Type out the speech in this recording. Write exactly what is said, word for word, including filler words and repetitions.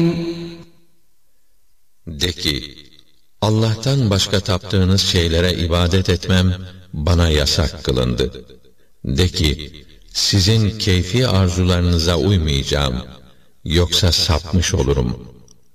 De ki, Allah'tan başka taptığınız şeylere ibadet etmem bana yasak kılındı. De ki, sizin keyfi arzularınıza uymayacağım, yoksa sapmış olurum.